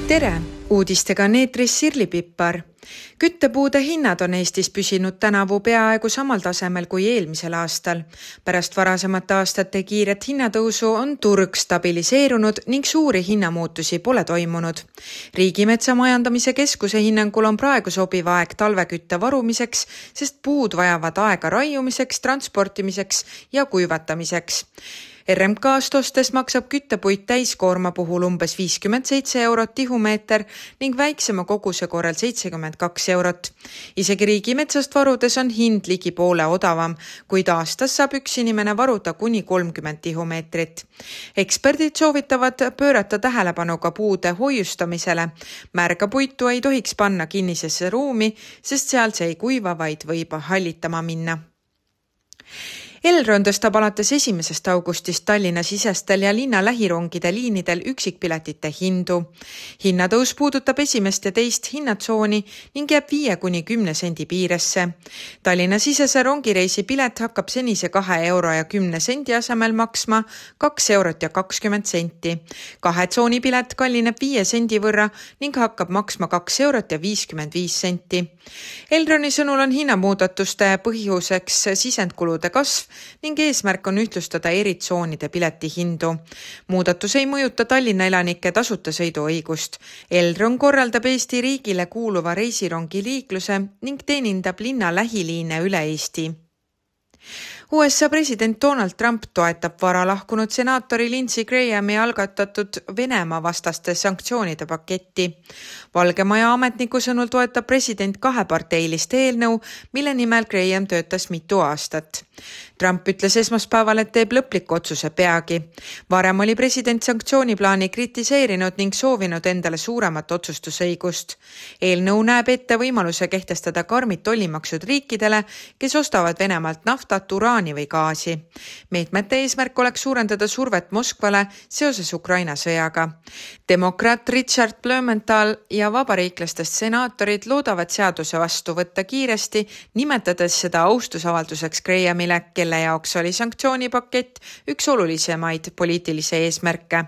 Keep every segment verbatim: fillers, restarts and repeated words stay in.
Tere! Uudistega on eetris Sirli Pippar. Küttepuude hinnad on Eestis püsinud tänavu peaaegu samal tasemel kui eelmisel aastal. Pärast varasemate aastate kiiret hinnatõusu on turg stabiliseerunud ning suuri hinnamuutusi pole toimunud. Riigimetsa majandamise keskuse hinnangul on praegu sobiv aeg talvekütte varumiseks, sest puud vajavad aega raiumiseks, transportimiseks ja kuivatamiseks. R M K-st ostes maksab küttepuit täiskoorma puhul umbes viiskümmend seitse eurot tihumeeter ning väiksema koguse korral seitsekümmend kaks eurot. Isegi riigimetsast varudes on hind ligi poole odavam, kuid aastas saab üks inimene varuda kuni kolmkümmend tihumeetrit. Eksperdid soovitavad pöörata tähelepanu ka puude hoiustamisele. Märga puitu ei tohiks panna kinnisesse ruumi, sest seal see ei kuiva, vaid võib hallitama minna. Elron tõstab alates esimesest augustist Tallinna sisestel ja linna lähirongide liinidel üksikpiletite hindu. Hinnatõus puudutab esimest ja teist hinnatsooni ning jääb viie kuni kümne sendi piiresse. Tallinna sisese rongireisi pilet hakkab senise kahe euro ja kümne sendi asemel maksma kaks eurot ja kakskümmend senti. Kahe tsooni pilet kallineb viie sendi võrra ning hakkab maksma kaks eurot ja viiskümmend viis senti. Elroni sõnul on hinnamuudatuste põhjuseks sisendkulude kasv ning eesmärk on ühtlustada eri tsoonide pileti hindu. Muudatus ei mõjuta Tallinna elanike tasuta sõiduõigust. Elron korraldab Eesti riigile kuuluva reisirongi liikluse ning teenindab linna lähiliine üle Eesti. U S A president Donald Trump toetab vara lahkunud senaatori Lindsey Grahami algatatud Venemaa vastaste sanktsioonide paketti. Valge Maja ametniku sõnul toetab president kaheparteilist eelnõu, mille nimel Graham töötas mitu aastat. Trump ütles esmaspäeval, et teeb lõpliku otsuse peagi. Varem oli president sanktsiooniplaani kritiseerinud ning soovinud endale suuremat otsustusõigust. Eelnõu näeb ette võimaluse kehtestada karmid tollimaksud riikidele, kes ostavad Venemaalt naftat, uraani või gaasi. Meetmete eesmärk oleks suurendada survet Moskvale seoses Ukraina sõjaga. Demokraat Richard Blumenthal ja vabariiklastest senaatorid loodavad seaduse vastu võtta kiiresti, nimetades seda austusavalduseks Grahamile, kelle jaoks oli sanktsioonipakett üks olulisemaid poliitilise eesmärke.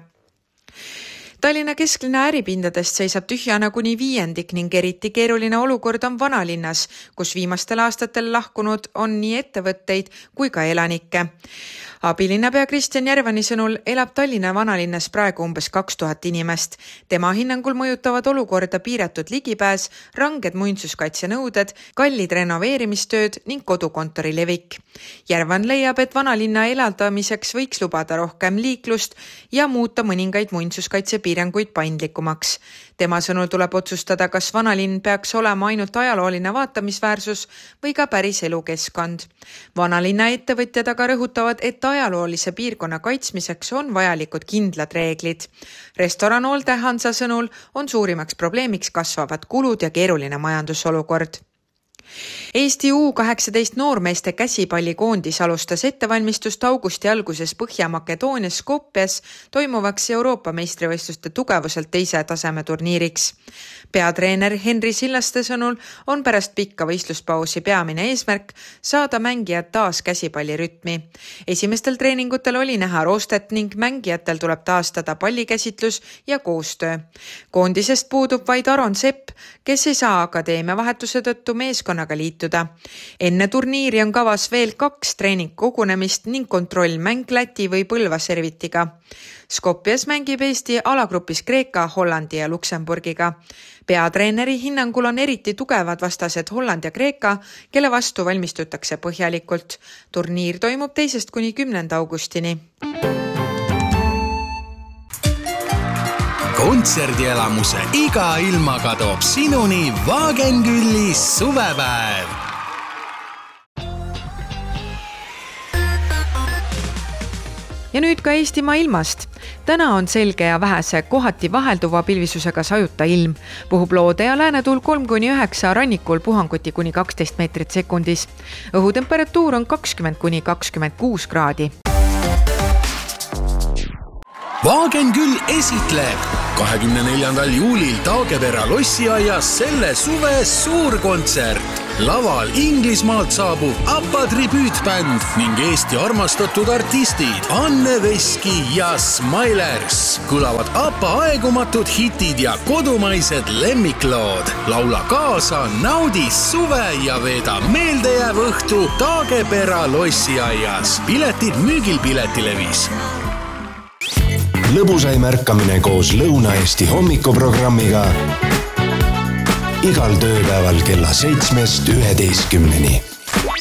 Tallinna kesklinna äripindadest seisab tühjana kuni viiendik ning eriti keeruline olukord on vanalinnas, kus viimastel aastatel lahkunud on nii ettevõtteid kui ka elanikke. Abilinnapea Kristjan Järvani sõnul elab Tallinna vanalinnas praegu umbes kaks tuhat inimest. Tema hinnangul mõjutavad olukorda piiratud ligipääs, ranged muinsuskaitsenõuded, kallid renoveerimistööd ning kodukontori levik. Järvan leiab, et vanalinna elavdamiseks võiks lubada rohkem liiklust ja muuta mõningaid muinsuskaitsepiiranguid paindlikumaks. Tema sõnul tuleb otsustada, kas vanalinn peaks olema ainult ajalooline vaatamisväärsus või ka päris elukeskkond. Vanalinna ettevõtjad aga rõhutavad, et ajaloolise piirkonna kaitsmiseks on vajalikud kindlad reeglid. Restoran Olde Hansa sõnul on suurimaks probleemiks kasvavad kulud ja keeruline majandusolukord. Eesti U kaheksateist noormeeste käsipallikoondis alustas ettevalmistust augusti alguses Põhja-Makedoonias Skopjes toimuvaks Euroopa meistrivõistluste tugevuselt teise taseme turniiriks. Peatreener Henri Sillaste sõnul on pärast pikka võistluspausi peamine eesmärk saada mängijad taas käsipallirütmi. Esimestel treeningutel oli näha roostet ning mängijatel tuleb taastada pallikäsitlus ja koostöö. Koondisest puudub vaid Aron Sepp, kes ei saa akadeemia vahetuse tõttu meeskonnaga liituda. Enne turniiri on kavas veel kaks treeningkogunemist ning kontrollmäng Läti või Põlva servitiga. Skopjes mängib Eesti alagrupis Kreeka, Hollandi ja Luksemburgiga. Peatreeneri hinnangul on eriti tugevad vastased Holland ja Kreeka, kelle vastu valmistutakse põhjalikult. Turniir toimub teisest kuni kümnenda augustini. Kontserdielamuse iga ilmaga toob sinuni Wagenküllis suvepäev. Ja nüüd ka Eestimaa ilmast. Täna on selge ja vähese kohati vahelduva pilvisusega sajuta ilm. Puhub loode ja läänetuul kolm kuni üheksa, rannikul puhanguti kuni kaksteist meetrit sekundis. Õhutemperatuur on kakskümmend kuni kakskümmend kuus kraadi. Wagenküll esitleb kahekümne neljandal juulil Taagepera lossiaias selle suve suurkontsert. Laval Inglismaalt saabub ABBA tribüütbänd ning Eesti armastatud artistid Anne Veski ja Smilers. Kõlavad ABBA aegumatud hitid ja kodumaised lemmiklood. Laula kaasa, naudi suve ja veeda meeldejääv õhtu Taagepera lossiaias. Piletid müügil Piletilevis. Lõbusaim ärkamine koos Lõuna-Eesti hommikuprogrammiga igal tööpäeval kella seitsmest üheteistkümneni.